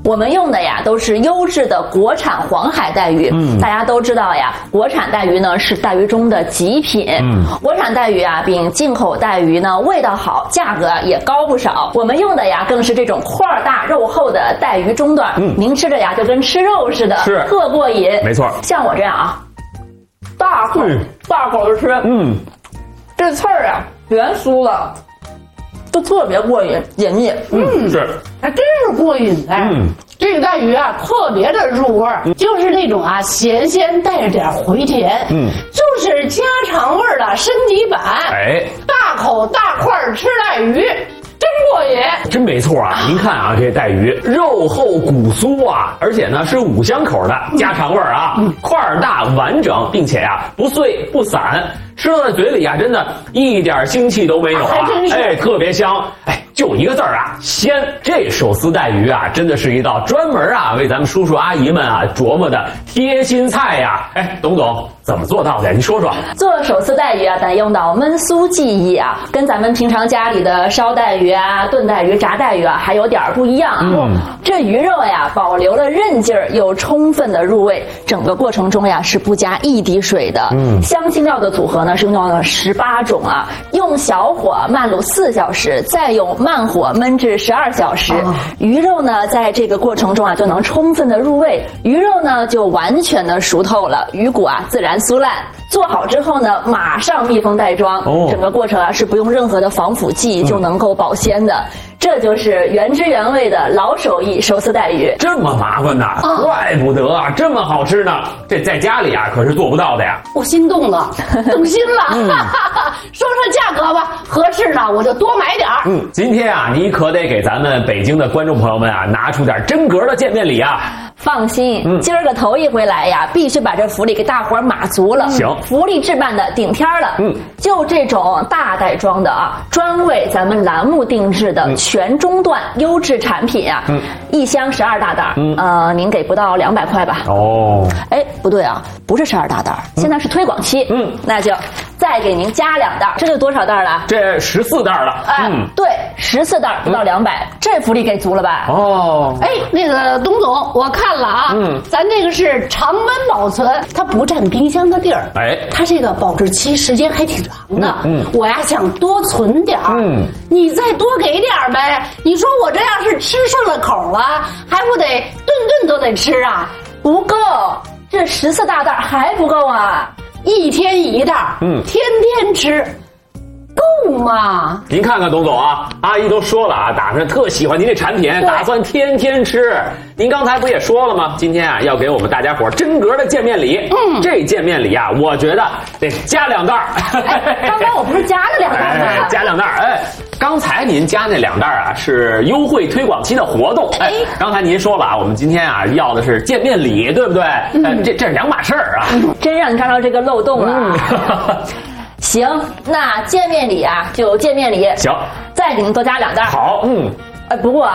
我们用的呀都是优质的国产黄海带鱼。大家都知道呀，国产带鱼呢是带鱼中的极品。国产带鱼啊比进口带鱼呢味道好，价格也高不少。我们用的呀更是这种块大肉厚的带鱼中段，您吃着呀就跟吃肉似的， 是特过瘾。 没错， 像我这样啊，大口的吃，这刺儿啊全酥了，都特别过瘾解腻。 是， 还真是过瘾哎。这个带鱼啊，特别的入味儿，就是那种啊咸鲜带着点回甜，就是家常味儿的升级版。 哎， 大口大块吃带鱼，真过瘾。 真没错啊！您看啊，这带鱼肉厚骨酥啊，而且呢是5香口的家常味儿啊，块大完整，并且呀不碎不散，吃到在嘴里啊，真的一点腥气都没有啊！哎，特别香。哎，就一个字儿啊，鲜。这手撕带鱼啊，真的是一道专门啊为咱们叔叔阿姨们啊琢磨的贴心菜呀！哎，董总怎么做到的？您说说。 做手撕带鱼啊，得用到焖酥技艺啊，跟咱们平常家里的烧带鱼啊、炖带鱼、炸带鱼啊还有点不一样。这鱼肉呀保留了韧劲儿，又充分的入味，整个过程中呀是不加一滴水的。香辛料的组合呢是用到了18种啊，用小火慢卤4小时，再用慢火焖至12小时。鱼肉呢在这个过程中啊就能充分的入味，鱼肉呢就完全的熟透了，鱼骨啊自然酥烂。做好之后呢，马上密封袋装，整个过程啊是不用任何的防腐剂就能够保鲜的。这就是原汁原味的老手艺手撕带鱼。 这么麻烦呐，怪不得啊，这么好吃呢。这在家里啊可是做不到的呀。 我心动了，动心了。说说价格吧，合适呢我就多买点儿。 今天啊，你可得给咱们北京的观众朋友们啊拿出点真格的见面礼啊。 放心，今儿个头一回来呀，必须把这福利给大伙儿码足了。 行， 福利置办的顶天了。就这种大袋装的啊，专为咱们栏目定制的全中段优质产品啊，一箱12大袋，您给不到200块吧？ 哦， 哎，不对啊，不是12大袋，现在是推广期。那就再给您加2袋，这就多少袋了？ 这14袋了。 对，14袋不到200，这福利给足了吧？ 哦， 哎，那个董总，我看了啊，咱这个是常温保存，它不占冰箱的地儿， 哎， 它这个保质期时间还挺长的。我呀想多存点儿，你再多给点儿呗。你说我这要是吃顺了口了，还不得顿顿都得吃啊？ 不够，这14大袋还不够啊！ 一天1袋，天天吃。够吗？ 您看看董总啊，阿姨都说了啊，打算特喜欢您这产品，打算天天吃。您刚才不也说了吗？今天啊要给我们大家伙真格的见面礼。这见面礼啊，我觉得得加2袋。 刚才我不是加了2袋吗？ 加2袋。哎，刚才您加那2袋啊是优惠推广期的活动。哎，刚才您说了啊，我们今天啊要的是见面礼，对不对？这是2码事儿啊。 真让你抓到这个漏洞了。行，那见面礼啊就见面礼。 行， 再给您多加2袋。 好， 不过啊。